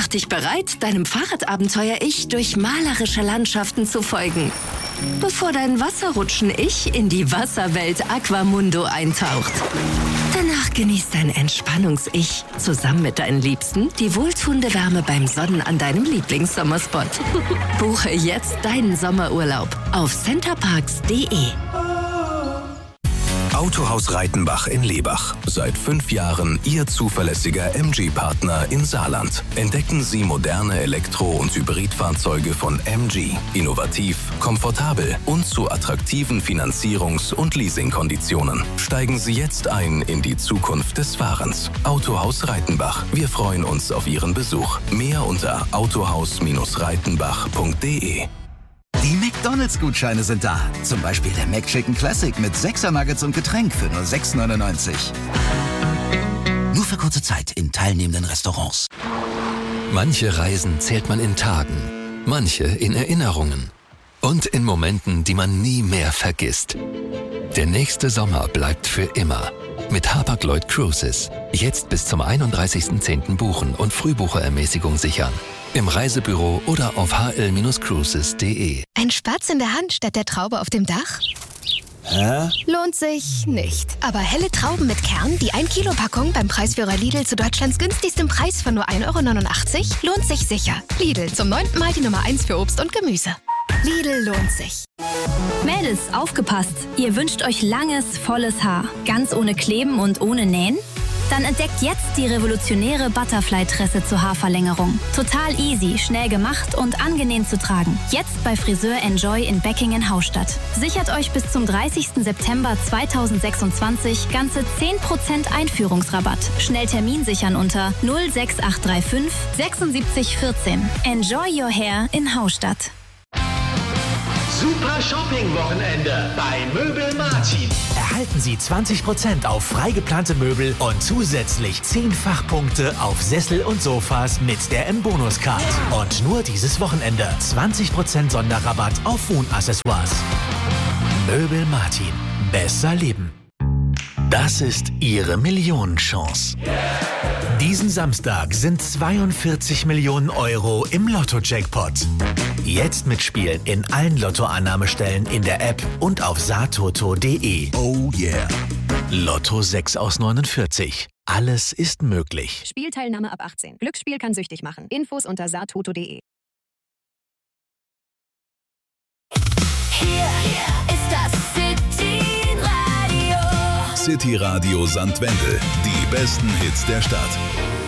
dich bereit, deinem Fahrradabenteuer-Ich durch malerische Landschaften zu folgen, bevor dein Wasserrutschen-Ich in die Wasserwelt Aquamundo eintaucht. Danach genießt dein Entspannungs-Ich zusammen mit deinen Liebsten die wohltuende Wärme beim Sonnen an deinem Lieblingssommerspot. Buche jetzt deinen Sommerurlaub auf centerparks.de. Autohaus Reitenbach in Lebach. Seit 5 Jahren Ihr zuverlässiger MG-Partner in Saarland. Entdecken Sie moderne Elektro- und Hybridfahrzeuge von MG. Innovativ, komfortabel und zu attraktiven Finanzierungs- und Leasingkonditionen. Steigen Sie jetzt ein in die Zukunft des Fahrens. Autohaus Reitenbach. Wir freuen uns auf Ihren Besuch. Mehr unter autohaus-reitenbach.de. Die McDonalds-Gutscheine sind da. Zum Beispiel der McChicken Classic mit 6er Nuggets und Getränk für nur 6,99. Nur für kurze Zeit in teilnehmenden Restaurants. Manche Reisen zählt man in Tagen, manche in Erinnerungen und in Momenten, die man nie mehr vergisst. Der nächste Sommer bleibt für immer. Mit Hapag-Lloyd Cruises. Jetzt bis zum 31.10. buchen und Frühbucherermäßigung sichern. Im Reisebüro oder auf hl-cruises.de. Ein Spatz in der Hand statt der Traube auf dem Dach? Hä? Lohnt sich nicht. Aber helle Trauben mit Kern, die 1-Kilo-Packung beim Preisführer Lidl zu Deutschlands günstigstem Preis von nur 1,89 € lohnt sich sicher. Lidl, zum 9. Mal die Nummer 1 für Obst und Gemüse. Lidl lohnt sich. Mädels, aufgepasst! Ihr wünscht euch langes, volles Haar. Ganz ohne Kleben und ohne Nähen? Dann entdeckt jetzt die revolutionäre Butterfly-Tresse zur Haarverlängerung. Total easy, schnell gemacht und angenehm zu tragen. Jetzt bei Friseur Enjoy in Beckingen-Haustadt. Sichert euch bis zum 30. September 2026 ganze 10% Einführungsrabatt. Schnell Termin sichern unter 06835 76 14. Enjoy your hair in Haustadt. Super Shopping-Wochenende bei Möbel Martin. Erhalten Sie 20% auf freigeplante Möbel und zusätzlich 10 Fachpunkte auf Sessel und Sofas mit der M-Bonus-Card. Und nur dieses Wochenende 20% Sonderrabatt auf Wohnaccessoires. Möbel Martin. Besser leben. Das ist Ihre Millionenchance. Diesen Samstag sind 42 Millionen Euro im Lotto-Jackpot. Jetzt mitspielen in allen Lottoannahmestellen in der App und auf saartoto.de. Oh yeah. Lotto 6 aus 49. Alles ist möglich. Spielteilnahme ab 18. Glücksspiel kann süchtig machen. Infos unter saartoto.de. Hier ist das City Radio. City Radio Sandwendel. Die besten Hits der Stadt.